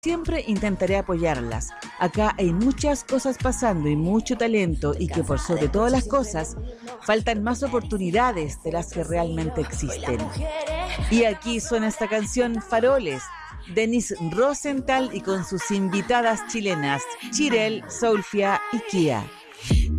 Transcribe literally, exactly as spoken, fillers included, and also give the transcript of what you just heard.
Siempre intentaré apoyarlas. Acá hay muchas cosas pasando y mucho talento y que por sobre todas las cosas faltan más oportunidades de las que realmente existen. Y aquí suena esta canción Faroles, Denise Rosenthal y con sus invitadas chilenas, Chirel, Soulfia y Kia.